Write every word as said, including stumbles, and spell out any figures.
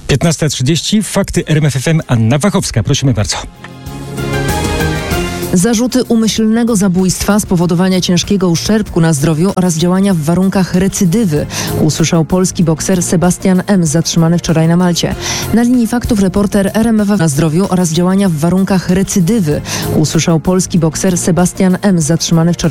piętnasta trzydzieści. Fakty R M F F M. Anna Wachowska. Prosimy bardzo. Zarzuty umyślnego zabójstwa, spowodowania ciężkiego uszczerbku na zdrowiu oraz działania w warunkach recydywy, usłyszał polski bokser Sebastian M., zatrzymany wczoraj na Malcie. Na linii faktów reporter R M F F M na zdrowiu oraz działania w warunkach recydywy, usłyszał polski bokser Sebastian M., zatrzymany wczoraj